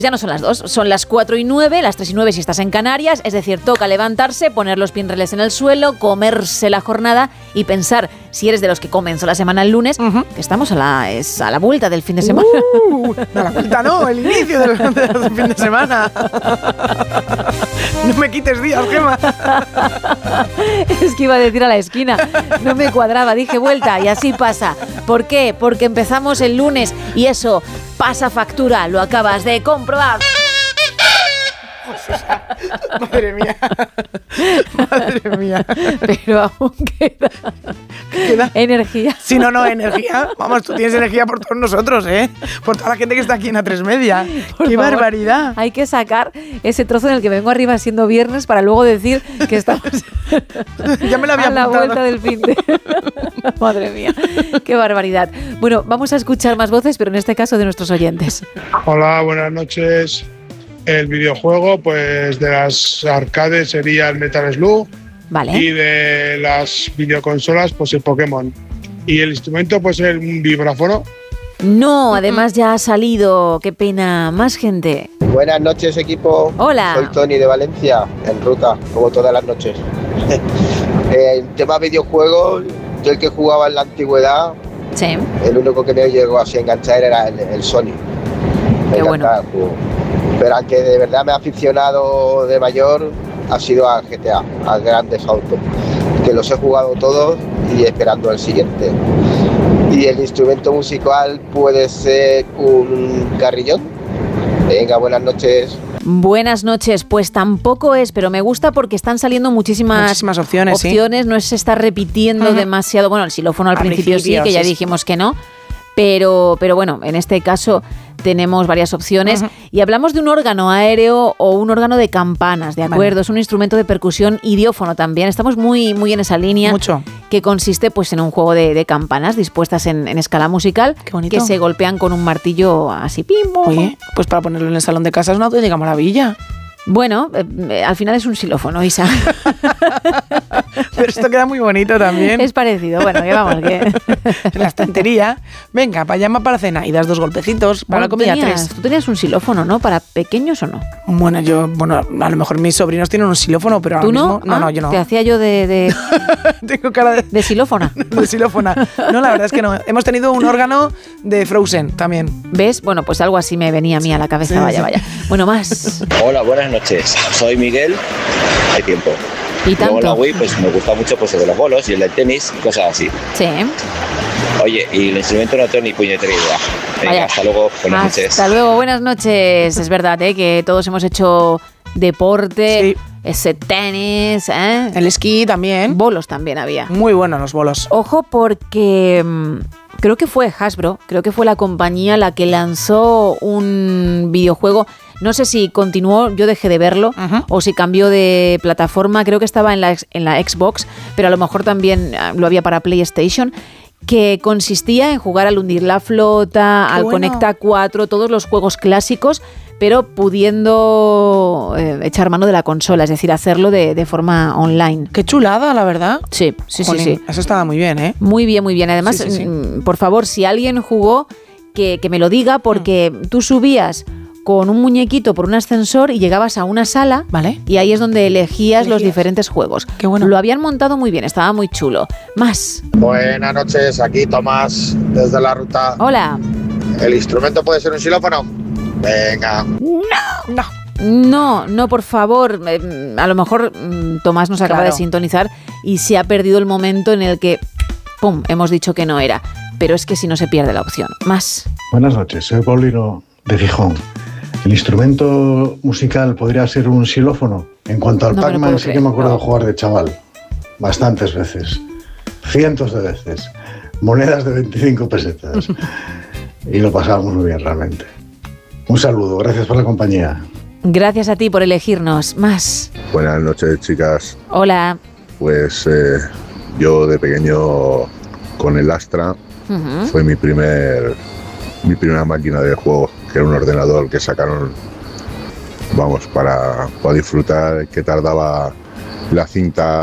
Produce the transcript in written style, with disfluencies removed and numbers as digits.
Ya no son las 2, son las 4:09, las 3:09 si estás en Canarias, es decir, toca levantarse, poner los pinreles en el suelo, comerse la jornada y pensar, si eres de los que comenzó la semana el lunes, que estamos a la vuelta del fin de semana. No, la vuelta no, el inicio del fin de semana. No me quites días, Gemma. Es que iba a decir a la esquina, no me cuadraba, dije vuelta y así pasa. ¿Por qué? Porque empezamos el lunes y eso pasa factura, lo acabas de comprobar. Madre mía. Madre mía. Pero aún queda energía. Si no, energía. Vamos, tú tienes energía por todos nosotros, ¿eh? Por toda la gente que está aquí en A3 Media. ¡Qué barbaridad! Hay que sacar ese trozo en el que vengo arriba siendo viernes para luego decir que estamos ya me lo había a la apuntado. vuelta del fin de... Madre mía, qué barbaridad. Bueno, vamos a escuchar más voces, pero en este caso de nuestros oyentes. Hola, buenas noches. El videojuego, pues de las arcades sería el Metal Slug. Vale. Y de las videoconsolas, pues el Pokémon. Y el instrumento, pues un vibráfono. No, además ya ha salido. Qué pena. Más gente. Buenas noches, equipo. Hola. Soy Tony de Valencia, en ruta, como todas las noches. El tema videojuegos, yo el que jugaba en la antigüedad, Sí. el único que me llegó así a enganchar era el Sony. Qué bueno. El juego. Pero al que de verdad me ha aficionado de mayor ha sido a GTA, a Grandes Autos, que los he jugado todos y esperando el siguiente. Y el instrumento musical puede ser un carrillón. Venga, buenas noches. Buenas noches, pues tampoco es, pero me gusta porque están saliendo muchísimas opciones, ¿sí? No se está repitiendo demasiado. Bueno, el xilófono al principio sí, que ya dijimos que no. Pero bueno, en este caso tenemos varias opciones y hablamos de un órgano aéreo o un órgano de campanas, ¿de acuerdo? Vale. Es un instrumento de percusión idiófono también. Estamos muy en esa línea. Mucho. Que consiste pues en un juego de campanas dispuestas en escala musical. Qué bonito. Que se golpean con un martillo así, pim, pum. Oye, pues para ponerlo en el salón de casa es una auténtica maravilla. Bueno, al final es un xilófono, Isa. Pero esto queda muy bonito también. Es parecido, bueno, que vamos, que... En la estantería, venga, para llama para cena y das 2 golpecitos, para la comida 3. Tú tenías un xilófono, ¿no? ¿Para pequeños o no? Bueno, a lo mejor mis sobrinos tienen un xilófono, pero ahora mismo... No, yo no. Te hacía yo de Tengo cara de... De xilófona. De xilófona. No, la verdad es que no. Hemos tenido un órgano de Frozen también. ¿Ves? Bueno, pues algo así me venía a mí a la cabeza, sí, vaya. Bueno, más. Hola, buenas noches. Soy Miguel. Hay tiempo. ¿Y tanto? Luego la Wii, pues me gusta mucho pues, el de los bolos y el del tenis, cosas así. Sí. Oye, y el instrumento no tengo ni puñetera idea. Venga, vaya. Hasta luego, buenas noches. Hasta luego, buenas noches. Es verdad, que todos hemos hecho deporte, sí. Ese tenis, el esquí también. Bolos también había. Muy buenos los bolos. Ojo porque... creo que fue Hasbro, creo que fue la compañía la que lanzó un videojuego. No sé si continuó, yo dejé de verlo, o si cambió de plataforma. Creo que estaba en la Xbox, pero a lo mejor también lo había para PlayStation, que consistía en jugar al hundir la flota, al Conecta 4, todos los juegos clásicos, pero pudiendo echar mano de la consola, es decir, hacerlo de forma online. Qué chulada, la verdad. Sí. Eso estaba muy bien, ¿eh? Muy bien. Además, sí. Por favor, si alguien jugó, que me lo diga, porque tú subías con un muñequito por un ascensor y llegabas a una sala, ¿vale? Y ahí es donde elegías los diferentes juegos. Qué bueno. Lo habían montado muy bien, estaba muy chulo. Más. Buenas noches, aquí Tomás, desde la ruta. Hola. ¿El instrumento puede ser un xilófono? Venga. No, por favor. A lo mejor Tomás nos acaba de sintonizar y se ha perdido el momento en el que, ¡pum!, hemos dicho que no era. Pero es que si no se pierde la opción. Más. Buenas noches, soy Paulino de Gijón. ¿El instrumento musical podría ser un xilófono? En cuanto al Pac-Man, sí que me acuerdo de jugar de chaval. Bastantes veces. Cientos de veces. Monedas de 25 pesetas. Y lo pasábamos muy bien, realmente. Un saludo, gracias por la compañía. Gracias a ti por elegirnos. Más. Buenas noches, chicas. Hola. Pues yo de pequeño con el Astra fue mi primera máquina de juego, que era un ordenador que sacaron, vamos, para disfrutar, que tardaba la cinta